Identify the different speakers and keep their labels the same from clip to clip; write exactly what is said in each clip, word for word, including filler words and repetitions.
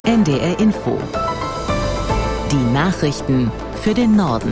Speaker 1: N D R Info. Die Nachrichten für den Norden.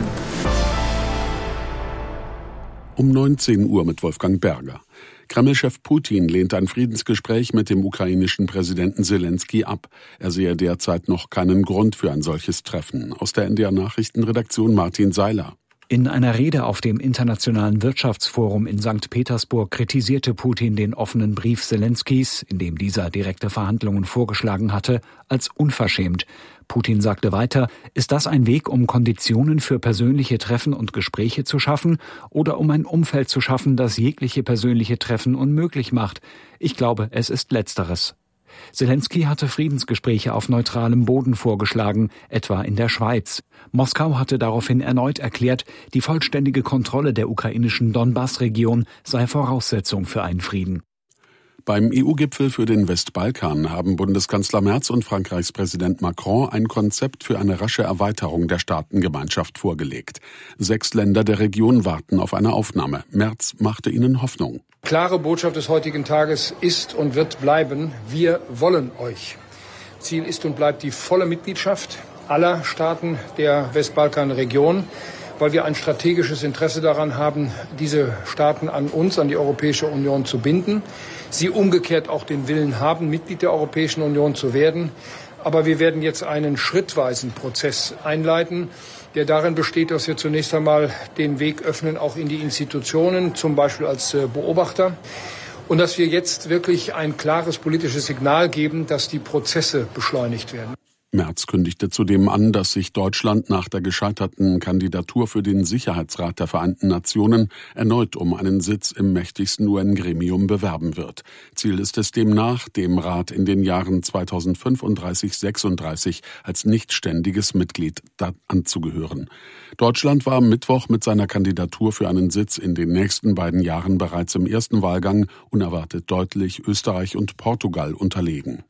Speaker 2: Um neunzehn Uhr mit Wolfgang Berger. Kreml-Chef Putin lehnt ein Friedensgespräch mit dem ukrainischen Präsidenten Selenskyj ab. Er sehe derzeit noch keinen Grund für ein solches Treffen. Aus der N D R-Nachrichtenredaktion Martin Seiler.
Speaker 3: In einer Rede auf dem Internationalen Wirtschaftsforum in Sankt Petersburg kritisierte Putin den offenen Brief Selenskys, in dem dieser direkte Verhandlungen vorgeschlagen hatte, als unverschämt. Putin sagte weiter, ist das ein Weg, um Konditionen für persönliche Treffen und Gespräche zu schaffen oder um ein Umfeld zu schaffen, das jegliche persönliche Treffen unmöglich macht? Ich glaube, es ist Letzteres. Selenskyj hatte Friedensgespräche auf neutralem Boden vorgeschlagen, etwa in der Schweiz. Moskau hatte daraufhin erneut erklärt, die vollständige Kontrolle der ukrainischen Donbass-Region sei Voraussetzung für einen Frieden.
Speaker 2: Beim E U-Gipfel für den Westbalkan haben Bundeskanzler Merz und Frankreichs Präsident Macron ein Konzept für eine rasche Erweiterung der Staatengemeinschaft vorgelegt. Sechs Länder der Region warten auf eine Aufnahme. Merz machte ihnen Hoffnung.
Speaker 4: Klare Botschaft des heutigen Tages ist und wird bleiben, wir wollen euch. Ziel ist und bleibt die volle Mitgliedschaft aller Staaten der Westbalkanregion, weil wir ein strategisches Interesse daran haben, diese Staaten an uns, an die Europäische Union zu binden. Sie umgekehrt auch den Willen haben, Mitglied der Europäischen Union zu werden. Aber wir werden jetzt einen schrittweisen Prozess einleiten, der darin besteht, dass wir zunächst einmal den Weg öffnen, auch in die Institutionen, zum Beispiel als Beobachter. Und dass wir jetzt wirklich ein klares politisches Signal geben, dass die Prozesse beschleunigt werden.
Speaker 2: Merz kündigte zudem an, dass sich Deutschland nach der gescheiterten Kandidatur für den Sicherheitsrat der Vereinten Nationen erneut um einen Sitz im mächtigsten U N-Gremium bewerben wird. Ziel ist es demnach, dem Rat in den Jahren zweitausendfünfunddreißig sechsunddreißig als nichtständiges Mitglied anzugehören. Deutschland war am Mittwoch mit seiner Kandidatur für einen Sitz in den nächsten beiden Jahren bereits im ersten Wahlgang unerwartet deutlich Österreich und Portugal unterlegen.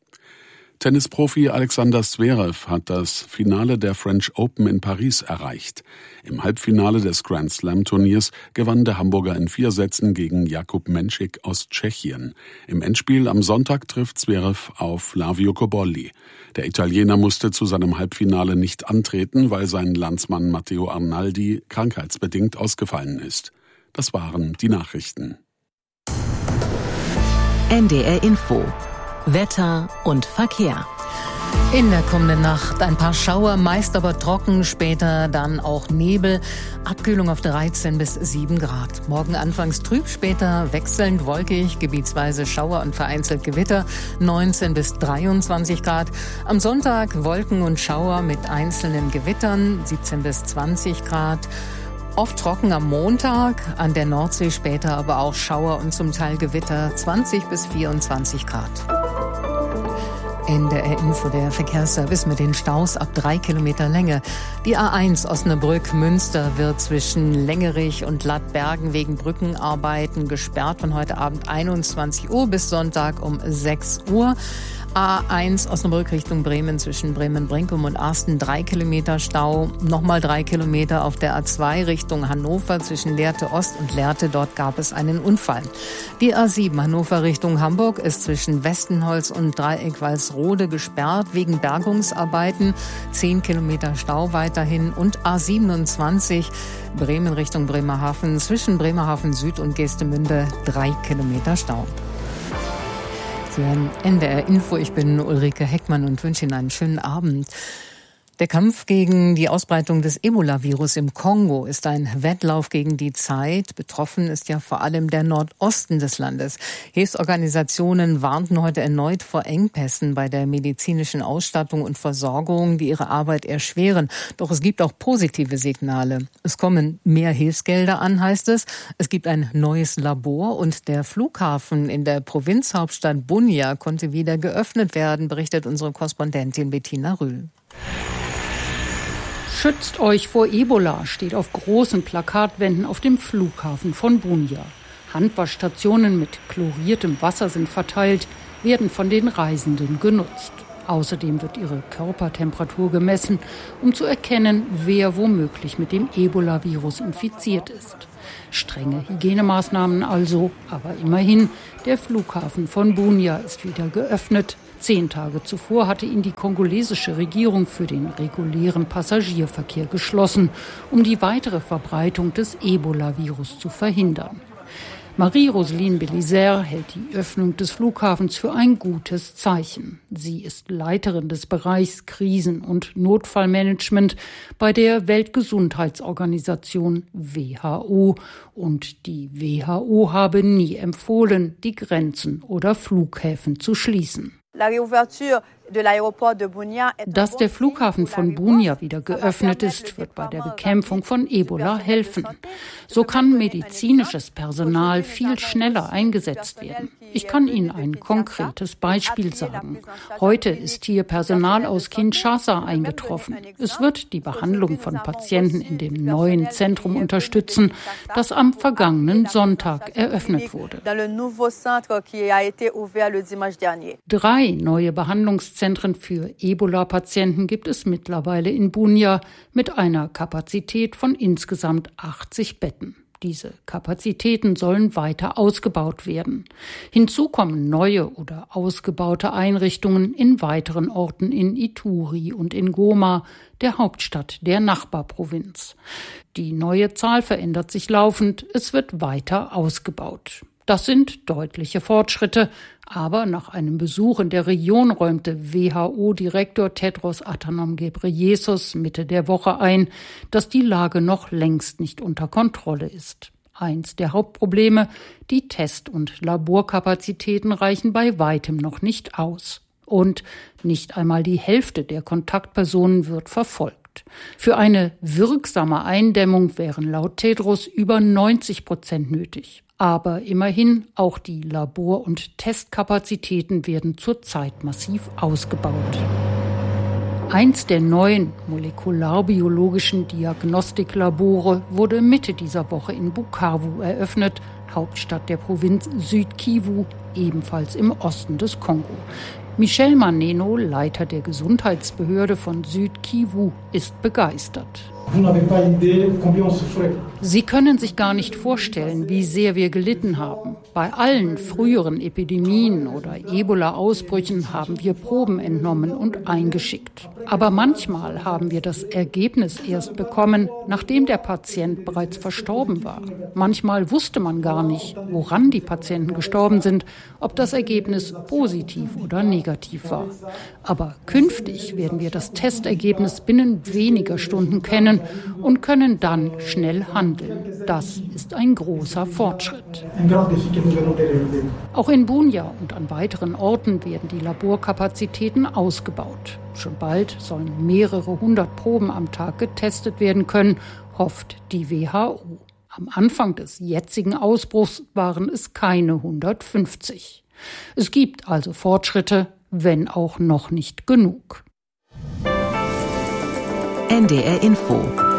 Speaker 2: Tennisprofi Alexander Zverev hat das Finale der French Open in Paris erreicht. Im Halbfinale des Grand Slam Turniers gewann der Hamburger in vier Sätzen gegen Jakub Menšík aus Tschechien. Im Endspiel am Sonntag trifft Zverev auf Flavio Cobolli. Der Italiener musste zu seinem Halbfinale nicht antreten, weil sein Landsmann Matteo Arnaldi krankheitsbedingt ausgefallen ist. Das waren die Nachrichten.
Speaker 1: N D R Info. Wetter und Verkehr.
Speaker 5: In der kommenden Nacht ein paar Schauer, meist aber trocken, später dann auch Nebel. Abkühlung auf dreizehn bis sieben Grad. Morgen anfangs trüb, später wechselnd wolkig, gebietsweise Schauer und vereinzelt Gewitter, neunzehn bis dreiundzwanzig Grad. Am Sonntag Wolken und Schauer mit einzelnen Gewittern, siebzehn bis zwanzig Grad. Oft trocken am Montag, an der Nordsee später aber auch Schauer und zum Teil Gewitter, zwanzig bis vierundzwanzig Grad. N D R Info, der Verkehrsservice mit den Staus ab drei Kilometer Länge. Die A eins Osnabrück-Münster wird zwischen Längerich und Lattbergen wegen Brückenarbeiten gesperrt von heute Abend einundzwanzig Uhr bis Sonntag um sechs Uhr. A eins Osnabrück Richtung Bremen zwischen Bremen-Brinkum und Arsten drei Kilometer Stau. Nochmal drei Kilometer auf der A zwei Richtung Hannover zwischen Lehrte Ost und Lehrte. Dort gab es einen Unfall. Die A sieben Hannover Richtung Hamburg ist zwischen Westenholz und Dreieck-Walsrode gesperrt wegen Bergungsarbeiten. zehn Kilometer Stau weiterhin. Und A siebenundzwanzig Bremen Richtung Bremerhaven zwischen Bremerhaven Süd und Geestemünde drei Kilometer Stau. Sie hören N D R Info, ich bin Ulrike Heckmann und wünsche Ihnen einen schönen Abend. Der Kampf gegen die Ausbreitung des Ebola-Virus im Kongo ist ein Wettlauf gegen die Zeit. Betroffen ist ja vor allem der Nordosten des Landes. Hilfsorganisationen warnten heute erneut vor Engpässen bei der medizinischen Ausstattung und Versorgung, die ihre Arbeit erschweren. Doch es gibt auch positive Signale. Es kommen mehr Hilfsgelder an, heißt es. Es gibt ein neues Labor und der Flughafen in der Provinzhauptstadt Bunia konnte wieder geöffnet werden, berichtet unsere Korrespondentin Bettina Rühl.
Speaker 6: Schützt euch vor Ebola steht auf großen Plakatwänden auf dem Flughafen von Bunia. Handwaschstationen mit chloriertem Wasser sind verteilt, werden von den Reisenden genutzt. Außerdem wird ihre Körpertemperatur gemessen, um zu erkennen, wer womöglich mit dem Ebola-Virus infiziert ist. Strenge Hygienemaßnahmen also, aber immerhin, der Flughafen von Bunia ist wieder geöffnet. Zehn Tage zuvor hatte ihn die kongolesische Regierung für den regulären Passagierverkehr geschlossen, um die weitere Verbreitung des Ebola-Virus zu verhindern. Marie-Roseline Bélizaire hält die Öffnung des Flughafens für ein gutes Zeichen. Sie ist Leiterin des Bereichs Krisen- und Notfallmanagement bei der Weltgesundheitsorganisation W H O. Und die W H O habe nie empfohlen, die Grenzen oder Flughäfen zu schließen. Dass der Flughafen von Bunia wieder geöffnet ist, wird bei der Bekämpfung von Ebola helfen. So kann medizinisches Personal viel schneller eingesetzt werden. Ich kann Ihnen ein konkretes Beispiel sagen. Heute ist hier Personal aus Kinshasa eingetroffen. Es wird die Behandlung von Patienten in dem neuen Zentrum unterstützen, das am vergangenen Sonntag eröffnet wurde. Drei neue Behandlungszentren für Ebola-Patienten gibt es mittlerweile in Bunia mit einer Kapazität von insgesamt achtzig Betten. Diese Kapazitäten sollen weiter ausgebaut werden. Hinzu kommen neue oder ausgebaute Einrichtungen in weiteren Orten in Ituri und in Goma, der Hauptstadt der Nachbarprovinz. Die neue Zahl verändert sich laufend, es wird weiter ausgebaut. Das sind deutliche Fortschritte, aber nach einem Besuch in der Region räumte W H O-Direktor Tedros Adhanom Ghebreyesus Mitte der Woche ein, dass die Lage noch längst nicht unter Kontrolle ist. Eins der Hauptprobleme, die Test- und Laborkapazitäten reichen bei weitem noch nicht aus. Und nicht einmal die Hälfte der Kontaktpersonen wird verfolgt. Für eine wirksame Eindämmung wären laut Tedros über neunzig Prozent nötig. Aber immerhin, auch die Labor- und Testkapazitäten werden zurzeit massiv ausgebaut. Eins der neuen molekularbiologischen Diagnostiklabore wurde Mitte dieser Woche in Bukavu eröffnet, Hauptstadt der Provinz Süd-Kivu, ebenfalls im Osten des Kongo. Michel Maneno, Leiter der Gesundheitsbehörde von Süd-Kivu, ist begeistert. Sie können sich gar nicht vorstellen, wie sehr wir gelitten haben. Bei allen früheren Epidemien oder Ebola-Ausbrüchen haben wir Proben entnommen und eingeschickt. Aber manchmal haben wir das Ergebnis erst bekommen, nachdem der Patient bereits verstorben war. Manchmal wusste man gar nicht, woran die Patienten gestorben sind, ob das Ergebnis positiv oder negativ war. Aber künftig werden wir das Testergebnis binnen weniger Stunden kennen und können dann schnell handeln. Das ist ein großer Fortschritt. Auch in Bunia und an weiteren Orten werden die Laborkapazitäten ausgebaut. Schon bald sollen mehrere hundert Proben am Tag getestet werden können, hofft die W H O. Am Anfang des jetzigen Ausbruchs waren es keine hundertfünfzig. Es gibt also Fortschritte, wenn auch noch nicht genug.
Speaker 1: N D R Info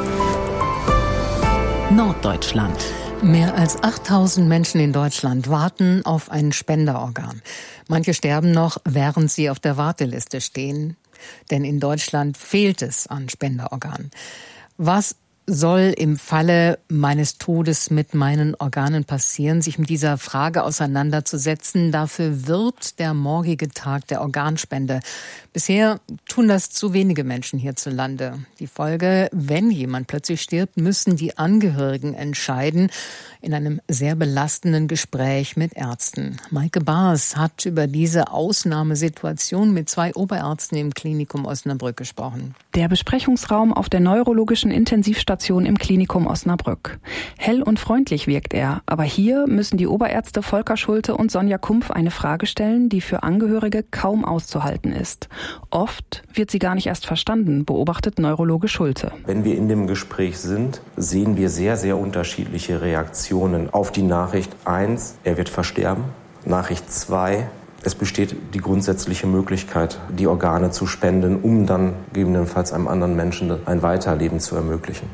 Speaker 1: Norddeutschland.
Speaker 5: Mehr als achttausend Menschen in Deutschland warten auf ein Spenderorgan. Manche sterben noch, während sie auf der Warteliste stehen. Denn in Deutschland fehlt es an Spenderorganen. Was soll im Falle meines Todes mit meinen Organen passieren, sich mit dieser Frage auseinanderzusetzen? Dafür wirbt der morgige Tag der Organspende. Bisher tun das zu wenige Menschen hierzulande. Die Folge, wenn jemand plötzlich stirbt, müssen die Angehörigen entscheiden, in einem sehr belastenden Gespräch mit Ärzten. Maike Baas hat über diese Ausnahmesituation mit zwei Oberärzten im Klinikum Osnabrück gesprochen.
Speaker 7: Der Besprechungsraum auf der neurologischen Intensivstation im Klinikum Osnabrück. Hell und freundlich wirkt er, aber hier müssen die Oberärzte Volker Schulte und Sonja Kumpf eine Frage stellen, die für Angehörige kaum auszuhalten ist. Oft wird sie gar nicht erst verstanden, beobachtet Neurologe Schulte.
Speaker 8: Wenn wir in dem Gespräch sind, sehen wir sehr, sehr unterschiedliche Reaktionen auf die Nachricht eins, er wird versterben. Nachricht zwei, es besteht die grundsätzliche Möglichkeit, die Organe zu spenden, um dann gegebenenfalls einem anderen Menschen ein Weiterleben zu ermöglichen.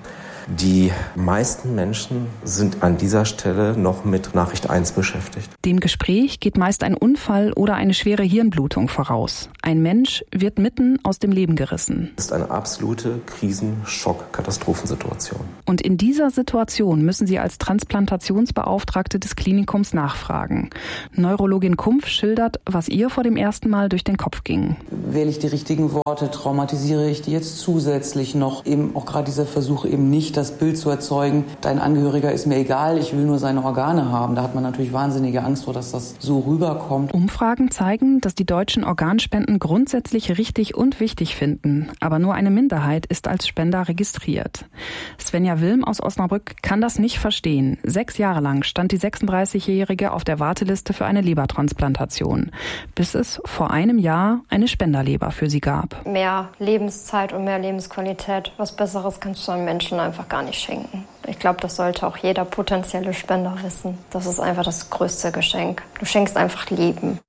Speaker 8: Die meisten Menschen sind an dieser Stelle noch mit Nachricht eins beschäftigt.
Speaker 7: Dem Gespräch geht meist ein Unfall oder eine schwere Hirnblutung voraus. Ein Mensch wird mitten aus dem Leben gerissen.
Speaker 8: Das ist eine absolute Krisen-Schock-Katastrophensituation.
Speaker 7: Und in dieser Situation müssen Sie als Transplantationsbeauftragte des Klinikums nachfragen. Neurologin Kumpf schildert, was ihr vor dem ersten Mal durch den Kopf ging.
Speaker 9: Wähle ich die richtigen Worte, traumatisiere ich die jetzt zusätzlich noch? Eben auch gerade dieser Versuch, eben nicht das Bild zu erzeugen, dein Angehöriger ist mir egal, ich will nur seine Organe haben. Da hat man natürlich wahnsinnige Angst vor, dass das so rüberkommt.
Speaker 7: Umfragen zeigen, dass die Deutschen Organspenden grundsätzlich richtig und wichtig finden. Aber nur eine Minderheit ist als Spender registriert. Svenja Wilm aus Osnabrück kann das nicht verstehen. Sechs Jahre lang stand die sechsunddreißigjährige auf der Warteliste für eine Lebertransplantation, bis es vor einem Jahr eine Spenderleber für sie gab.
Speaker 10: Mehr Lebenszeit und mehr Lebensqualität, was Besseres kannst du einem Menschen einfach gar nicht schenken. Ich glaube, das sollte auch jeder potenzielle Spender wissen. Das ist einfach das größte Geschenk. Du schenkst einfach Leben.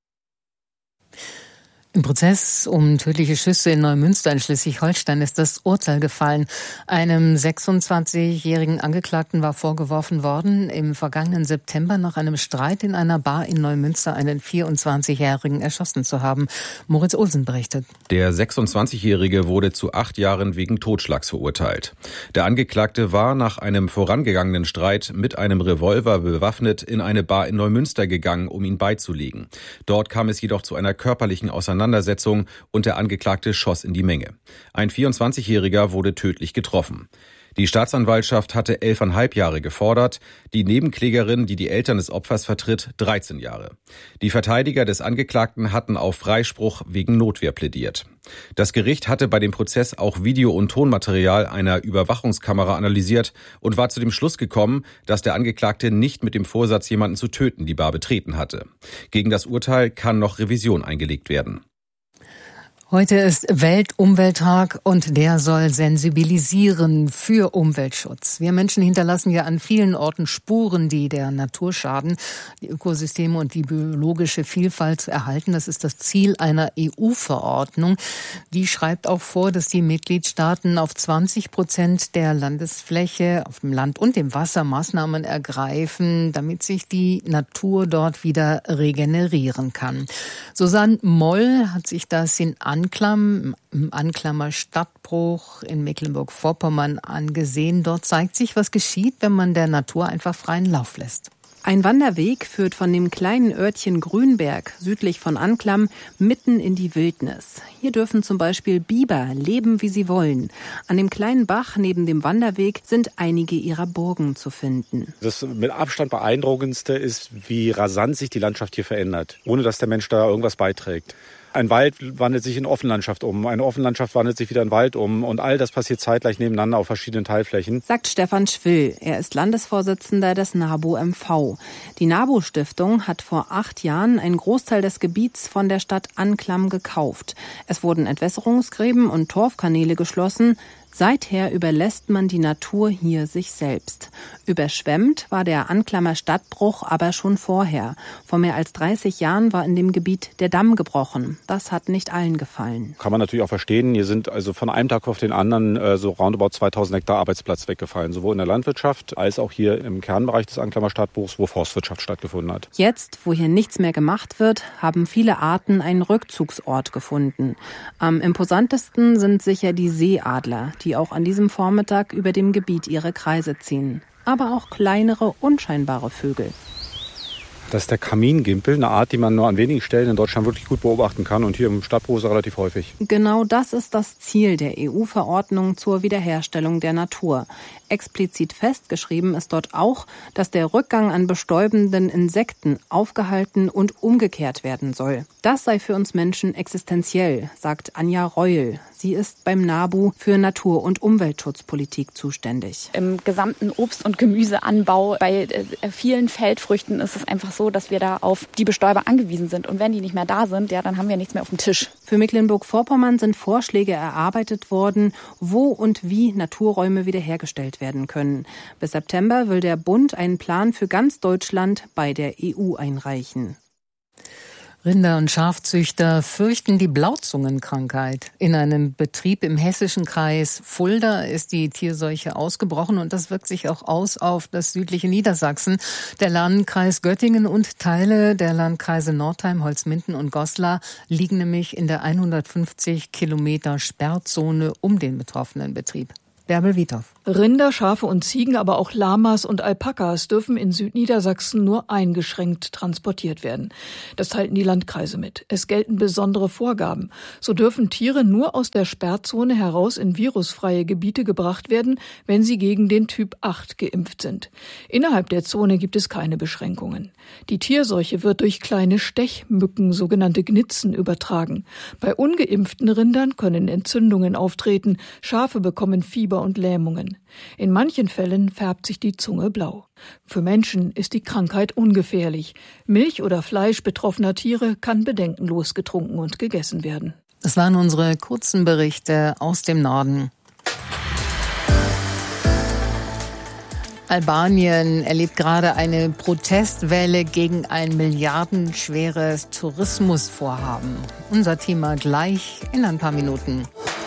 Speaker 5: Im Prozess um tödliche Schüsse in Neumünster in Schleswig-Holstein ist das Urteil gefallen. Einem sechsundzwanzigjährigen Angeklagten war vorgeworfen worden, im vergangenen September nach einem Streit in einer Bar in Neumünster einen vierundzwanzigjährigen erschossen zu haben. Moritz Olsen berichtet.
Speaker 11: Der sechsundzwanzigjährige wurde zu acht Jahren wegen Totschlags verurteilt. Der Angeklagte war nach einem vorangegangenen Streit mit einem Revolver bewaffnet in eine Bar in Neumünster gegangen, um ihn beizulegen. Dort kam es jedoch zu einer körperlichen Auseinandersetzung und der Angeklagte schoss in die Menge. Ein vierundzwanzigjähriger wurde tödlich getroffen. Die Staatsanwaltschaft hatte elfeinhalb Jahre gefordert, die Nebenklägerin, die die Eltern des Opfers vertritt, dreizehn Jahre. Die Verteidiger des Angeklagten hatten auf Freispruch wegen Notwehr plädiert. Das Gericht hatte bei dem Prozess auch Video- und Tonmaterial einer Überwachungskamera analysiert und war zu dem Schluss gekommen, dass der Angeklagte nicht mit dem Vorsatz, jemanden zu töten, die Bar betreten hatte. Gegen das Urteil kann noch Revision eingelegt werden.
Speaker 5: Heute ist Weltumwelttag und der soll sensibilisieren für Umweltschutz. Wir Menschen hinterlassen ja an vielen Orten Spuren, die der Natur schaden, die Ökosysteme und die biologische Vielfalt zu erhalten. Das ist das Ziel einer E U-Verordnung. Die schreibt auch vor, dass die Mitgliedstaaten auf zwanzig Prozent der Landesfläche, auf dem Land und dem Wasser Maßnahmen ergreifen, damit sich die Natur dort wieder regenerieren kann. Susanne Moll hat sich das in Anklam, im Anklammer Stadtbruch in Mecklenburg-Vorpommern angesehen. Dort zeigt sich, was geschieht, wenn man der Natur einfach freien Lauf lässt.
Speaker 12: Ein Wanderweg führt von dem kleinen Örtchen Grünberg südlich von Anklam mitten in die Wildnis. Hier dürfen zum Beispiel Biber leben, wie sie wollen. An dem kleinen Bach neben dem Wanderweg sind einige ihrer Burgen zu finden.
Speaker 13: Das mit Abstand beeindruckendste ist, wie rasant sich die Landschaft hier verändert, ohne dass der Mensch da irgendwas beiträgt. Ein Wald wandelt sich in Offenlandschaft um, eine Offenlandschaft wandelt sich wieder in Wald um und all das passiert zeitgleich nebeneinander auf verschiedenen Teilflächen.
Speaker 12: Sagt Stefan Schwill. Er ist Landesvorsitzender des NABU M V. Die NABU-Stiftung hat vor acht Jahren einen Großteil des Gebiets von der Stadt Anklam gekauft. Es wurden Entwässerungsgräben und Torfkanäle geschlossen. Seither überlässt man die Natur hier sich selbst. Überschwemmt war der Anklammer Stadtbruch aber schon vorher. Vor mehr als dreißig Jahren war in dem Gebiet der Damm gebrochen. Das hat nicht allen gefallen.
Speaker 13: Kann man natürlich auch verstehen. Hier sind also von einem Tag auf den anderen äh, so roundabout zweitausend Hektar Arbeitsplatz weggefallen. Sowohl in der Landwirtschaft als auch hier im Kernbereich des Anklammer Stadtbruchs, wo Forstwirtschaft stattgefunden hat.
Speaker 12: Jetzt, wo hier nichts mehr gemacht wird, haben viele Arten einen Rückzugsort gefunden. Am imposantesten sind sicher die Seeadler, die auch an diesem Vormittag über dem Gebiet ihre Kreise ziehen. Aber auch kleinere, unscheinbare Vögel.
Speaker 13: Das ist der Kamingimpel, eine Art, die man nur an wenigen Stellen in Deutschland wirklich gut beobachten kann und hier im Stadtbruch ist er relativ häufig.
Speaker 12: Genau das ist das Ziel der E U-Verordnung zur Wiederherstellung der Natur. Explizit festgeschrieben ist dort auch, dass der Rückgang an bestäubenden Insekten aufgehalten und umgekehrt werden soll. Das sei für uns Menschen existenziell, sagt Anja Reul. Sie ist beim NABU für Natur- und Umweltschutzpolitik zuständig.
Speaker 14: Im gesamten Obst- und Gemüseanbau, bei vielen Feldfrüchten ist es einfach so, dass wir da auf die Bestäuber angewiesen sind. Und wenn die nicht mehr da sind, ja, dann haben wir nichts mehr auf dem Tisch.
Speaker 12: Für Mecklenburg-Vorpommern sind Vorschläge erarbeitet worden, wo und wie Naturräume wiederhergestellt werden können. Bis September will der Bund einen Plan für ganz Deutschland bei der E U einreichen.
Speaker 5: Rinder- und Schafzüchter fürchten die Blauzungenkrankheit. In einem Betrieb im hessischen Kreis Fulda ist die Tierseuche ausgebrochen und das wirkt sich auch aus auf das südliche Niedersachsen. Der Landkreis Göttingen und Teile der Landkreise Nordheim, Holzminden und Goslar liegen nämlich in der hundertfünfzig Kilometer Sperrzone um den betroffenen Betrieb. Bärbel Wiethoff.
Speaker 15: Rinder, Schafe und Ziegen, aber auch Lamas und Alpakas dürfen in Südniedersachsen nur eingeschränkt transportiert werden. Das teilten die Landkreise mit. Es gelten besondere Vorgaben. So dürfen Tiere nur aus der Sperrzone heraus in virusfreie Gebiete gebracht werden, wenn sie gegen den Typ acht geimpft sind. Innerhalb der Zone gibt es keine Beschränkungen. Die Tierseuche wird durch kleine Stechmücken, sogenannte Gnitzen, übertragen. Bei ungeimpften Rindern können Entzündungen auftreten, Schafe bekommen Fieber und Lähmungen. In manchen Fällen färbt sich die Zunge blau. Für Menschen ist die Krankheit ungefährlich. Milch oder Fleisch betroffener Tiere kann bedenkenlos getrunken und gegessen werden.
Speaker 5: Das waren unsere kurzen Berichte aus dem Norden. Albanien erlebt gerade eine Protestwelle gegen ein milliardenschweres Tourismusvorhaben. Unser Thema gleich in ein paar Minuten.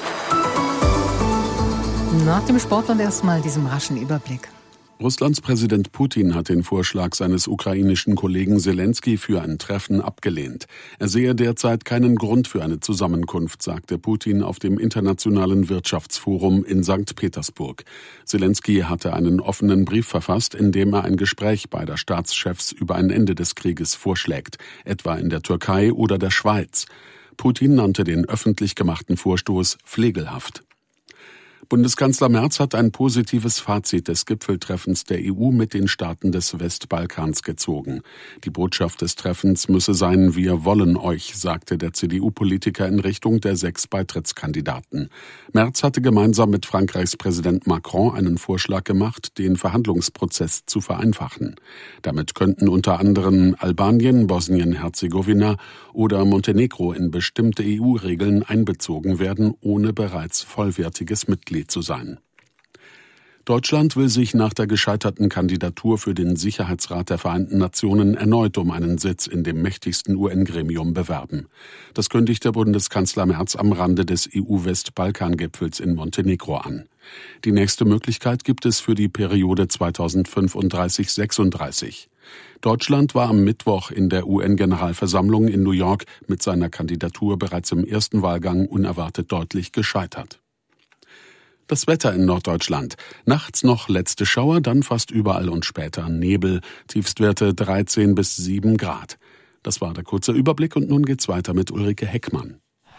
Speaker 5: Nach dem Sport und erstmal diesem raschen Überblick.
Speaker 2: Russlands Präsident Putin hat den Vorschlag seines ukrainischen Kollegen Selenskyj für ein Treffen abgelehnt. Er sehe derzeit keinen Grund für eine Zusammenkunft, sagte Putin auf dem Internationalen Wirtschaftsforum in Sankt Petersburg. Selenskyj hatte einen offenen Brief verfasst, in dem er ein Gespräch beider Staatschefs über ein Ende des Krieges vorschlägt, etwa in der Türkei oder der Schweiz. Putin nannte den öffentlich gemachten Vorstoß pflegelhaft. Bundeskanzler Merz hat ein positives Fazit des Gipfeltreffens der E U mit den Staaten des Westbalkans gezogen. Die Botschaft des Treffens müsse sein: Wir wollen euch, sagte der C D U-Politiker in Richtung der sechs Beitrittskandidaten. Merz hatte gemeinsam mit Frankreichs Präsident Macron einen Vorschlag gemacht, den Verhandlungsprozess zu vereinfachen. Damit könnten unter anderem Albanien, Bosnien-Herzegowina oder Montenegro in bestimmte E U-Regeln einbezogen werden, ohne bereits vollwertiges Mitglied zu sein. Deutschland will sich nach der gescheiterten Kandidatur für den Sicherheitsrat der Vereinten Nationen erneut um einen Sitz in dem mächtigsten U N-Gremium bewerben. Das kündigte Bundeskanzler Merz am Rande des E U-Westbalkan-Gipfels in Montenegro an. Die nächste Möglichkeit gibt es für die Periode zweitausendfünfunddreißig bis sechsunddreißig. Deutschland war am Mittwoch in der U N-Generalversammlung in New York mit seiner Kandidatur bereits im ersten Wahlgang unerwartet deutlich gescheitert. Das Wetter in Norddeutschland. Nachts noch letzte Schauer, dann fast überall und später Nebel. Tiefstwerte dreizehn bis sieben Grad. Das war der kurze Überblick und nun geht's weiter mit Ulrike Heckmann.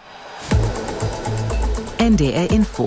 Speaker 1: N D R Info.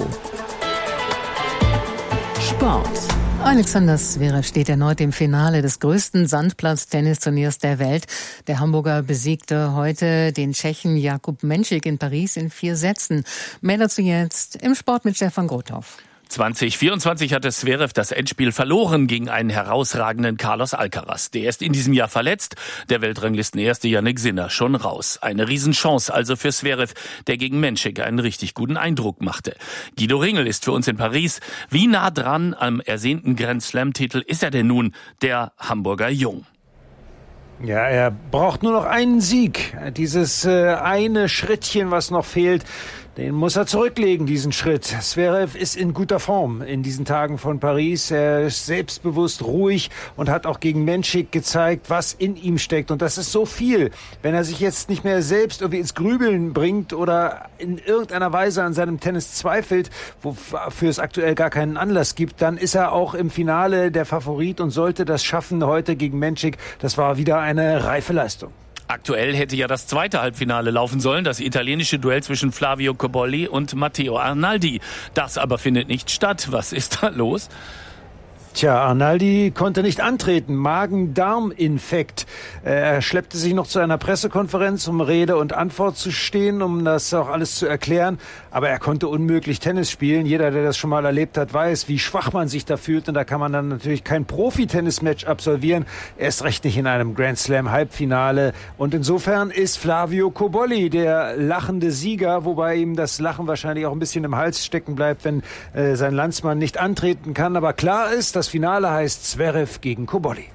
Speaker 1: Sport.
Speaker 5: Alexander Zverev steht erneut im Finale des größten Sandplatz-Tennisturniers der Welt. Der Hamburger besiegte heute den Tschechen Jakub Menšík in Paris in vier Sätzen. Mehr dazu jetzt im Sport mit Stefan Grothoff.
Speaker 16: zwanzig vierundzwanzig hatte Zverev das Endspiel verloren gegen einen herausragenden Carlos Alcaraz. Der ist in diesem Jahr verletzt, der Weltranglistenerste Jannik Sinner schon raus. Eine Riesenchance also für Zverev, der gegen Menšík einen richtig guten Eindruck machte. Guido Ringel ist für uns in Paris. Wie nah dran am ersehnten Grand Slam-Titel ist er denn nun, der Hamburger Jung?
Speaker 17: Ja, er braucht nur noch einen Sieg. Dieses äh, eine Schrittchen, was noch fehlt, den muss er zurücklegen, diesen Schritt. Zverev ist in guter Form in diesen Tagen von Paris. Er ist selbstbewusst, ruhig und hat auch gegen Menšík gezeigt, was in ihm steckt. Und das ist so viel. Wenn er sich jetzt nicht mehr selbst irgendwie ins Grübeln bringt oder in irgendeiner Weise an seinem Tennis zweifelt, wofür es aktuell gar keinen Anlass gibt, dann ist er auch im Finale der Favorit und sollte das schaffen heute gegen Menšík. Das war wieder eine reife Leistung.
Speaker 16: Aktuell hätte ja das zweite Halbfinale laufen sollen, das italienische Duell zwischen Flavio Cobolli und Matteo Arnaldi. Das aber findet nicht statt. Was ist da los?
Speaker 17: Tja, Arnaldi konnte nicht antreten. Magen-Darm-Infekt. Er schleppte sich noch zu einer Pressekonferenz, um Rede und Antwort zu stehen, um das auch alles zu erklären. Aber er konnte unmöglich Tennis spielen. Jeder, der das schon mal erlebt hat, weiß, wie schwach man sich da fühlt. Und da kann man dann natürlich kein Profi-Tennis-Match absolvieren. Erst recht nicht in einem Grand Slam-Halbfinale. Und insofern ist Flavio Cobolli der lachende Sieger, wobei ihm das Lachen wahrscheinlich auch ein bisschen im Hals stecken bleibt, wenn äh, sein Landsmann nicht antreten kann. Aber klar ist, das Finale heißt Zverev gegen Cobolli.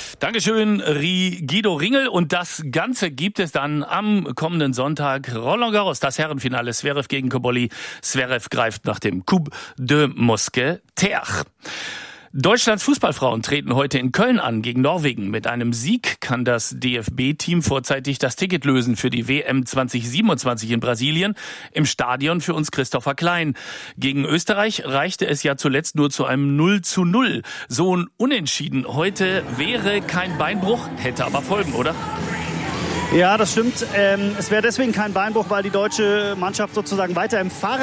Speaker 16: Dankeschön, Guido Ringel. Und das Ganze gibt es dann am kommenden Sonntag. Roland Garros, das Herrenfinale. Zverev gegen Cobolli. Zverev greift nach dem Coup de Mousquetaire. Deutschlands Fußballfrauen treten heute in Köln an gegen Norwegen. Mit einem Sieg kann das D F B-Team vorzeitig das Ticket lösen für die W M zwanzig siebenundzwanzig in Brasilien. Im Stadion für uns Christopher Klein. Gegen Österreich reichte es ja zuletzt nur zu einem null zu null. So ein Unentschieden heute wäre kein Beinbruch, hätte aber Folgen, oder?
Speaker 18: Ja, das stimmt. Ähm, es wäre deswegen kein Beinbruch, weil die deutsche Mannschaft sozusagen weiter im Fahrrad